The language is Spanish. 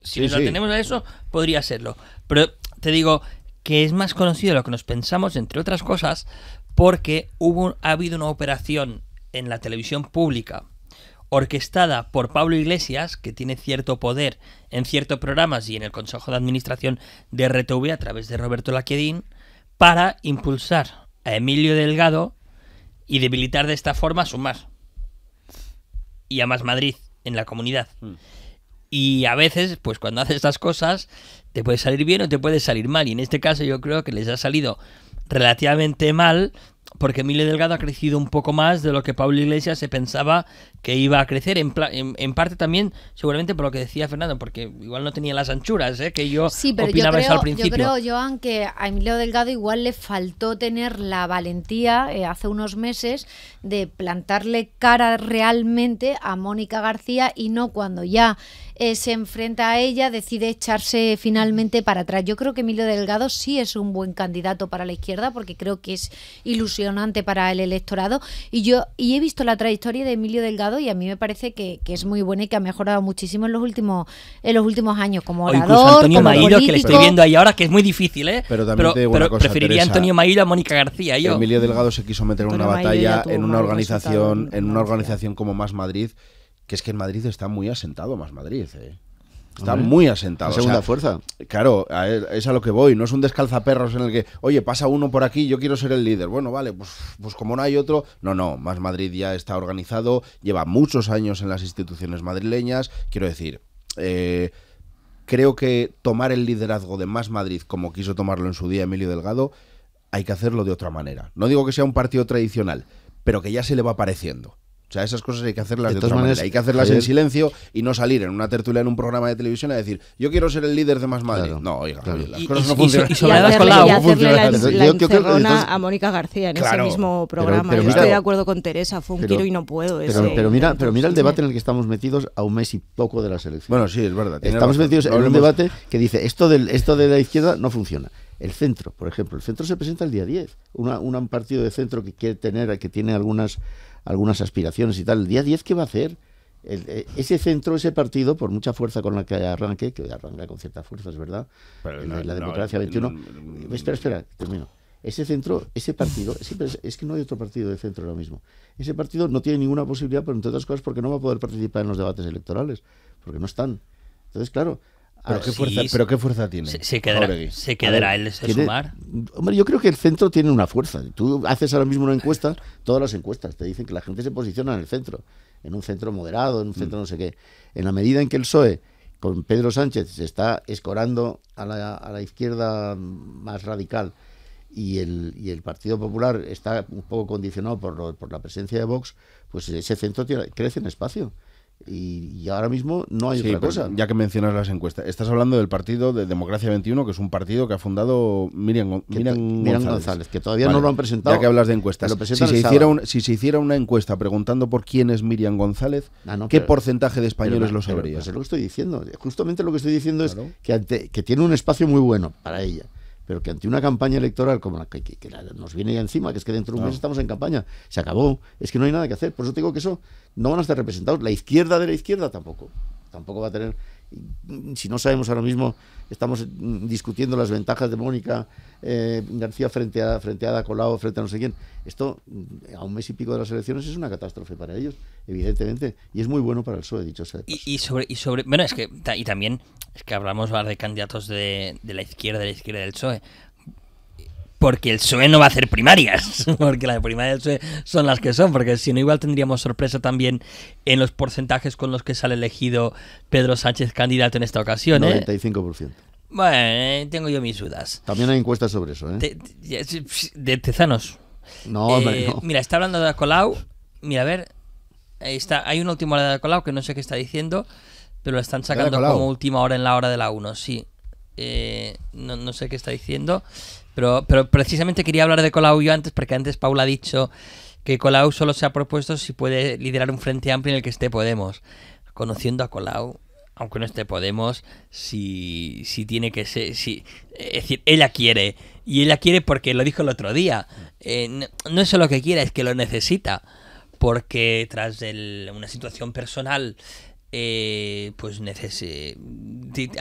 Si nos atenemos a eso, podría serlo. Pero te digo que es más conocido de lo que nos pensamos, entre otras cosas, porque ha habido una operación en la televisión pública orquestada por Pablo Iglesias, que tiene cierto poder en ciertos programas y en el Consejo de Administración de RTV a través de Roberto Laquedín, para impulsar a Emilio Delgado y debilitar de esta forma a Sumar y a Más Madrid en la comunidad. Y a veces, pues cuando haces estas cosas, te puede salir bien o te puede salir mal. Y en este caso yo creo que les ha salido relativamente mal, porque Emilio Delgado ha crecido un poco más de lo que Pablo Iglesias se pensaba que iba a crecer, en parte también seguramente por lo que decía Fernando, porque igual no tenía las anchuras, que yo opinaba eso al principio. Yo creo, Joan, que a Emilio Delgado igual le faltó tener la valentía hace unos meses de plantarle cara realmente a Mónica García, y no cuando ya se enfrenta a ella decide echarse finalmente para atrás. Yo creo que Emilio Delgado sí es un buen candidato para la izquierda, porque creo que es ilusionante para el electorado, y he visto la trayectoria de Emilio Delgado y a mí me parece que es muy buena y que ha mejorado muchísimo en los últimos años como orador, incluso Antonio como Maíro, político. que le estoy viendo ahí ahora, que es muy difícil, pero también te digo una cosa, preferiría a Teresa, Antonio Maíro a Mónica García. Emilio Delgado se quiso meter en una batalla en una organización como Más Madrid, que es que en Madrid está muy asentado Más Madrid, Está muy asentado. La segunda fuerza. Claro, es a lo que voy. No es un descalzaperros en el que, oye, pasa uno por aquí, yo quiero ser el líder. Bueno, vale, pues como no hay otro. No, Más Madrid ya está organizado, lleva muchos años en las instituciones madrileñas. Quiero decir, creo que tomar el liderazgo de Más Madrid, como quiso tomarlo en su día Emilio Delgado, hay que hacerlo de otra manera. No digo que sea un partido tradicional, pero que ya se le va pareciendo. O sea, esas cosas hay que hacerlas de otra manera. Hay que hacerlas en silencio y no salir en una tertulia en un programa de televisión a decir, yo quiero ser el líder de Más Madrid. Claro, no, oiga, claro. Las cosas no funcionan. Y hacerle la encerrona a Mónica García en ese mismo programa. Pero yo estoy de acuerdo con Teresa, fue un tiro y no puedo. Pero mira el debate en el que estamos metidos a un mes y poco de las elecciones. Bueno, sí, es verdad. Estamos metidos en un debate que dice, esto de la izquierda no funciona. El centro, por ejemplo, el centro se presenta el día 10. Un partido de centro que tiene algunas aspiraciones y tal. El día 10, ¿qué va a hacer? Ese centro, ese partido, por mucha fuerza con la que arranque con cierta fuerza, es verdad, la democracia 21... Espera, termino. Ese centro, ese partido, es que no hay otro partido de centro ahora mismo. Ese partido no tiene ninguna posibilidad, pero entre otras cosas porque no va a poder participar en los debates electorales, porque no están. Entonces, claro... ¿Pero qué fuerza tiene? Se quedará él de Sumar. Hombre, yo creo que el centro tiene una fuerza. Tú haces ahora mismo una encuesta, todas las encuestas te dicen que la gente se posiciona en el centro, en un centro moderado, en un centro no sé qué. En la medida en que el PSOE, con Pedro Sánchez, se está escorando a la izquierda más radical y el Partido Popular está un poco condicionado por la presencia de Vox, pues ese centro crece en espacio. Y ahora mismo no hay otra cosa. Ya que mencionas las encuestas, estás hablando del partido de Democracia 21, que es un partido que ha fundado Miriam González, que todavía no lo han presentado. Ya que hablas de encuestas, si se hiciera una encuesta preguntando por quién es Miriam González, ¿qué porcentaje de españoles lo sabría? Pues es lo que estoy diciendo. Justamente lo que estoy diciendo es que tiene un espacio muy bueno para ella, pero que ante una campaña electoral como la que nos viene ya encima, que es que dentro de un mes estamos en campaña, se acabó, es que no hay nada que hacer. Por eso te digo que eso no van a estar representados. La izquierda de la izquierda tampoco va a tener. Si no sabemos ahora mismo, estamos discutiendo las ventajas de Mónica García frente a Ada Colau, frente a no sé quién. Esto, a un mes y pico de las elecciones, es una catástrofe para ellos, evidentemente, y es muy bueno para el PSOE, dicho sea. Bueno, es que y también es que hablamos ahora de candidatos de la izquierda del PSOE. Porque el PSOE no va a hacer primarias, porque las primarias del PSOE son las que son, porque si no igual tendríamos sorpresa también en los porcentajes con los que sale elegido Pedro Sánchez candidato en esta ocasión. 95%. Bueno, tengo yo mis dudas. También hay encuestas sobre eso, de Tezanos. No, hombre, no. Mira, está hablando de Ada Colau. Mira, a ver, hay una última hora de Ada Colau que no sé qué está diciendo, pero la están sacando como última hora en la hora de la 1, sí. No sé qué está diciendo. Pero precisamente quería hablar de Colau yo antes, porque antes Paula ha dicho que Colau solo se ha propuesto si puede liderar un frente amplio en el que esté Podemos. Conociendo a Colau, aunque no esté Podemos, si tiene que ser... es decir, ella quiere. Y ella quiere porque lo dijo el otro día. No es solo que quiera, es que lo necesita. Porque tras una situación personal pues